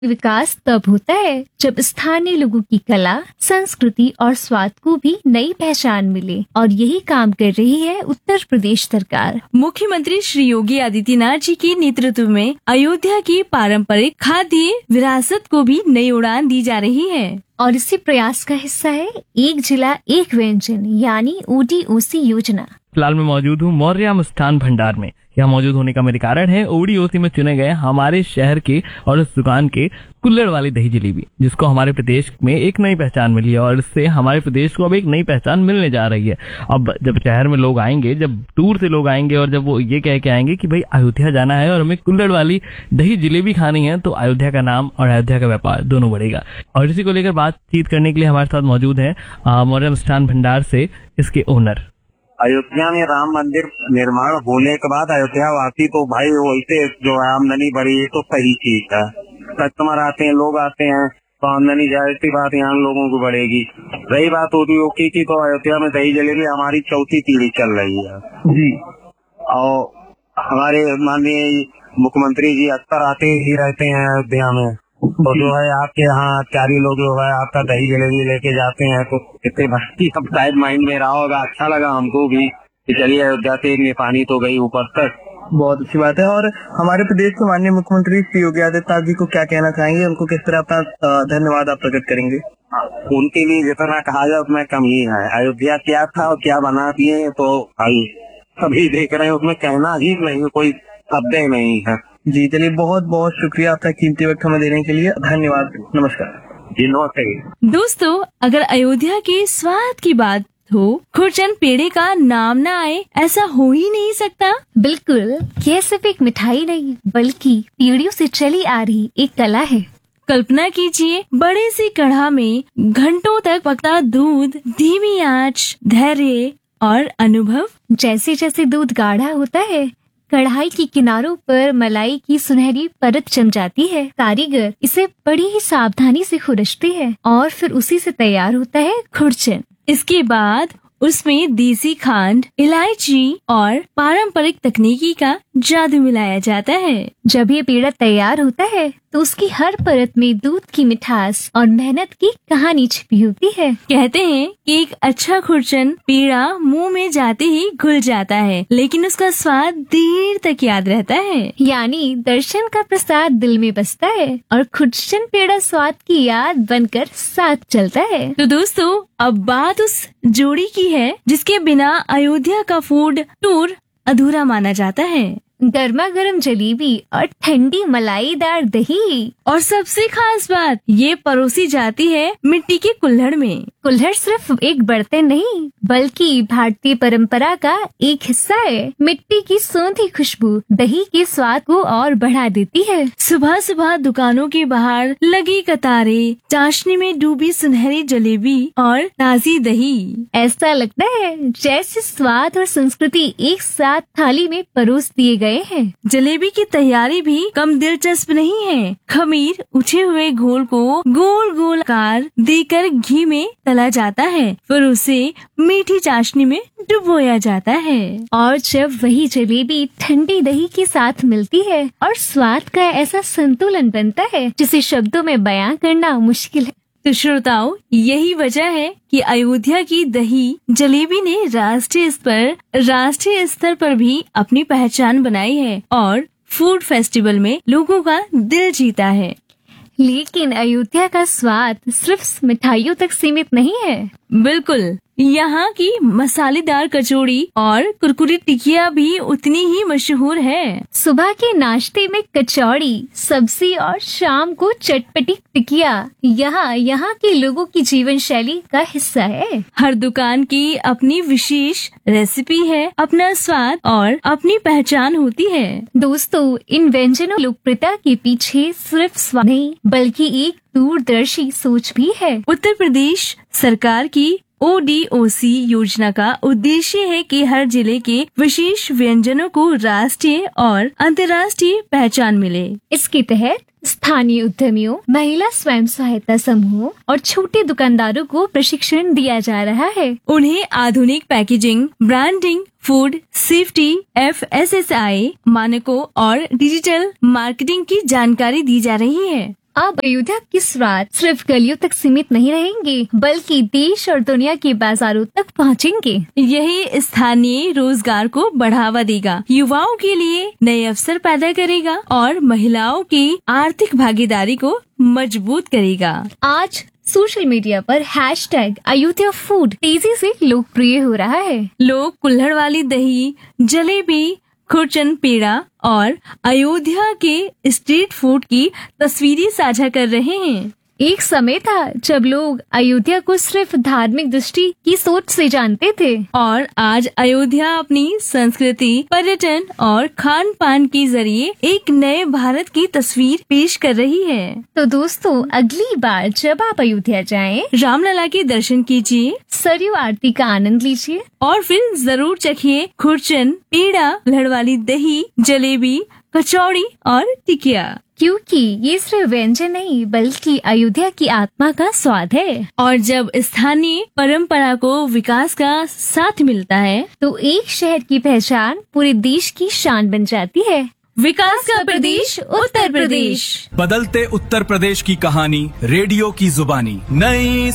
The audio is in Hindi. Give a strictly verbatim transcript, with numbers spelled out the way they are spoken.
विकास तब होता है जब स्थानीय लोगों की कला, संस्कृति और स्वाद को भी नई पहचान मिले, और यही काम कर रही है उत्तर प्रदेश सरकार। मुख्यमंत्री श्री योगी आदित्यनाथ जी के नेतृत्व में अयोध्या की पारंपरिक खाद्य विरासत को भी नई उड़ान दी जा रही है। और इसी प्रयास का हिस्सा है एक जिला एक व्यंजन यानी ओ डी ओ सी योजना। फिलहाल मैं मौजूद हूँ मौर्य मिष्ठान भंडार में। यहाँ मौजूद होने का मेरे कारण है ओ डी ओ सी में चुने गए हमारे शहर के और इस दुकान के कुल्हड़ वाली दही जलेबी, जिसको हमारे प्रदेश में एक नई पहचान मिली है और इससे हमारे प्रदेश को अब एक नई पहचान मिलने जा रही है। अब जब शहर में लोग आएंगे, जब दूर से लोग आएंगे और जब वो ये कह के आएंगे कि भाई अयोध्या जाना है और हमें कुल्हड़ वाली दही जलेबी खानी है, तो अयोध्या का नाम और अयोध्या का व्यापार दोनों बढ़ेगा। और इसी को लेकर बातचीत करने के लिए हमारे साथ मौजूद है मौर्य मिष्ठान भंडार से इसके ओनर। अयोध्या में राम मंदिर निर्माण होने के बाद अयोध्या वासी तो भाई वैसे जो है आमदनी बढ़ी है तो सही चीज है। कस्टमर आते हैं, लोग आते हैं तो आमदनी जाहिर सी बात यहाँ लोगों को बढ़ेगी। रही बात उद्योगी की, तो अयोध्या में दही जलेबी हमारी चौथी पीढ़ी चल रही है जी। और हमारे माननीय मुख्यमंत्री जी अक्सर आते ही रहते हैं अयोध्या में, तो जो है आपके यहाँ चारी लोग जो है आपका दही जलेबी लेके जाते हैं, तो कितने भक्ति सब शायद माइंड में रहा होगा। अच्छा लगा हमको भी कि चलिए अयोध्या से एक पानी तो गई ऊपर तक। बहुत अच्छी बात है। और हमारे प्रदेश के माननीय मुख्यमंत्री श्री योगी आदित्यनाथ जी को क्या कहना चाहेंगे, उनको किस तरह अपना धन्यवाद आप प्रकट करेंगे? उनके लिए जितना कहा जाए उतना कम ही है। अयोध्या क्या था और क्या बना दिए तो भाई अभी देख रहे हैं, उसमें कहना ही नहीं, कोई शब्द नहीं है जी। चलिए बहुत बहुत शुक्रिया आपका कीमती वक्त हमें देने के लिए, धन्यवाद, नमस्कार जी। नमस्ते दोस्तों, अगर अयोध्या के स्वाद की बात हो, खुरचन पेड़े का नाम ना आए ऐसा हो ही नहीं सकता। बिल्कुल, यह सिर्फ एक मिठाई नहीं बल्कि पीढ़ियों से चली आ रही एक कला है। कल्पना कीजिए, बड़े सी कढ़ा में घंटों तक पकता दूध, धीमी आंच, धैर्य और अनुभव। जैसे जैसे दूध गाढ़ा होता है, कढ़ाई की किनारों पर मलाई की सुनहरी परत जम जाती है। कारीगर इसे बड़ी ही सावधानी से खुरचते हैं और फिर उसी से तैयार होता है खुरचन। इसके बाद उसमें देसी खांड, इलायची और पारंपरिक तकनीकी का जादू मिलाया जाता है। जब ये पेड़ा तैयार होता है तो उसकी हर परत में दूध की मिठास और मेहनत की कहानी छिपी होती है। कहते हैं कि एक अच्छा खुरचन पेड़ा मुंह में जाते ही घुल जाता है, लेकिन उसका स्वाद देर तक याद रहता है। यानी दर्शन का प्रसाद दिल में बसता है और खुरचन पेड़ा स्वाद की याद बनकर साथ चलता है। तो दोस्तों, अब बात उस जोड़ी की है जिसके बिना अयोध्या का फूड टूर अधूरा माना जाता है। गर्मा गर्म जलेबी और ठंडी मलाईदार दही। और सबसे खास बात, ये परोसी जाती है मिट्टी के कुल्हड़ में। कुल्हड़ सिर्फ एक बर्तन नहीं बल्कि भारतीय परंपरा का एक हिस्सा है। मिट्टी की सौंधी खुशबू दही के स्वाद को और बढ़ा देती है। सुबह सुबह दुकानों के बाहर लगी कतारें, चाशनी में डूबी सुनहरी जलेबी और ताजी दही। ऐसा लगता है जैसे स्वाद और संस्कृति एक साथ थाली में परोस दिए गए हैं। जलेबी की तैयारी भी कम दिलचस्प नहीं है। खमीर उठे हुए घोल को गोल गोल आकार देकर घी में तला जाता है, फिर उसे मीठी चाशनी में डुबोया जाता है। और जब वही जलेबी ठंडी दही के साथ मिलती है और स्वाद का ऐसा संतुलन बनता है जिसे शब्दों में बयां करना मुश्किल है। तो श्रोताओ, यही वजह है कि अयोध्या की दही जलेबी ने राष्ट्रीय स्तर राष्ट्रीय स्तर पर भी अपनी पहचान बनाई है और फूड फेस्टिवल में लोगों का दिल जीता है। लेकिन अयोध्या का स्वाद सिर्फ मिठाइयों तक सीमित नहीं है। बिल्कुल, यहाँ की मसालेदार कचौड़ी और कुरकुरी टिकिया भी उतनी ही मशहूर है। सुबह के नाश्ते में कचौड़ी, सब्जी और शाम को चटपटी टिकिया यहाँ यहाँ के लोगों की जीवन शैली का हिस्सा है। हर दुकान की अपनी विशेष रेसिपी है, अपना स्वाद और अपनी पहचान होती है। दोस्तों, इन व्यंजनों लोकप्रियता के पीछे सिर्फ स्वाद नहीं बल्कि एक दूरदर्शी सोच भी है। उत्तर प्रदेश सरकार की ओ डी ओ सी योजना का उद्देश्य है कि हर जिले के विशेष व्यंजनों को राष्ट्रीय और अंतर्राष्ट्रीय पहचान मिले। इसके तहत स्थानीय उद्यमियों, महिला स्वयं सहायता समूहों और छोटे दुकानदारों को प्रशिक्षण दिया जा रहा है। उन्हें आधुनिक packaging, branding, food safety, F S S I मानकों और डिजिटल मार्केटिंग की जानकारी दी जा रही है। अब अयोध्या की स्वाद सिर्फ गलियों तक सीमित नहीं रहेंगे, बल्कि देश और दुनिया के बाजारों तक पहुंचेंगे। यही स्थानीय रोजगार को बढ़ावा देगा, युवाओं के लिए नए अवसर पैदा करेगा और महिलाओं की आर्थिक भागीदारी को मजबूत करेगा। आज सोशल मीडिया पर हैशटैग अयोध्या फूड तेजी से लोकप्रिय हो रहा है। लोग कुल्हड़ वाली दही, जलेबी, खुरचन पेड़ा और अयोध्या के स्ट्रीट फूड की तस्वीरें साझा कर रहे हैं। एक समय था जब लोग अयोध्या को सिर्फ धार्मिक दृष्टि की सोच से जानते थे, और आज अयोध्या अपनी संस्कृति, पर्यटन और खान पान के जरिए एक नए भारत की तस्वीर पेश कर रही है। तो दोस्तों, अगली बार जब आप अयोध्या जाएं, रामलला के दर्शन कीजिए, सरयू आरती का आनंद लीजिए और फिर जरूर चखिए खुरचन, पेड़ा, कुल्हड़ वाली दही, जलेबी, कचौड़ी और टिकिया, क्योंकि ये सिर्फ व्यंजन नहीं बल्कि अयोध्या की आत्मा का स्वाद है। और जब स्थानीय परंपरा को विकास का साथ मिलता है तो एक शहर की पहचान पूरे देश की शान बन जाती है। विकास का प्रदेश उत्तर प्रदेश। बदलते उत्तर प्रदेश की कहानी रेडियो की जुबानी। नई